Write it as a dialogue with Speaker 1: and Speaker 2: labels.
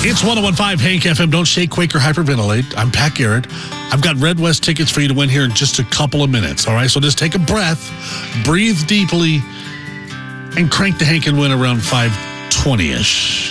Speaker 1: It's 101.5 Hank FM. Don't shake, quake, or hyperventilate. I'm Pat Garrett. I've got Red West tickets for you to win here in just a couple of minutes. All right, so just take a breath, breathe deeply, and crank the Hank and win around 5:20-ish.